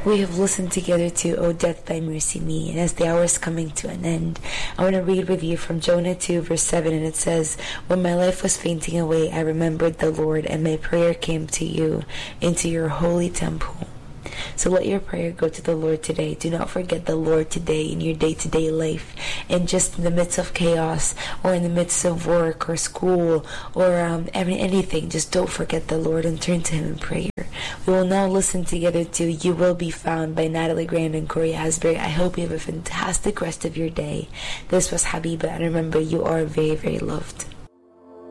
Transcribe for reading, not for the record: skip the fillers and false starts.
We have listened together to O Death, Thy Mercy Me, and as the hour is coming to an end, I want to read with you from Jonah 2 verse 7, and it says, "When my life was fainting away, I remembered the Lord, and my prayer came to you, into your holy temple." So let your prayer go to the Lord today. Do not forget the Lord today in your day-to-day life. And just in the midst of chaos, or in the midst of work or school, or anything, just don't forget the Lord and turn to Him in prayer. We will now listen together to "You Will Be Found" by Natalie Grant and Corey Asbury. I hope you have a fantastic rest of your day. This was Habiba, and remember, you are very, very loved.